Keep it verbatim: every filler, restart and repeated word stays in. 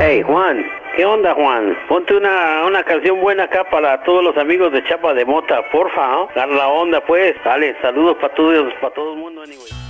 Hey, Juan, ¿qué onda, Juan? Ponte una, una canción buena acá para todos los amigos de Chapa de Mota, porfa, ¿no? Dar la onda, pues. Dale, saludos para todos, para todo el mundo, anyway.